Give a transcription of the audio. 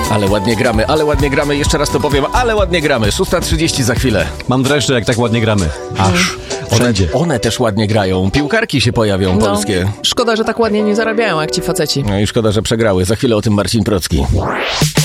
Ale ładnie gramy, jeszcze raz to powiem, ale ładnie gramy. 6:30 za chwilę. Mam dreszcze, jak tak ładnie gramy. Aż wszędzie. One też ładnie grają. Piłkarki się pojawią, polskie. Szkoda, że tak ładnie nie zarabiają jak ci faceci. No i szkoda, że przegrały. Za chwilę o tym Marcin Procki.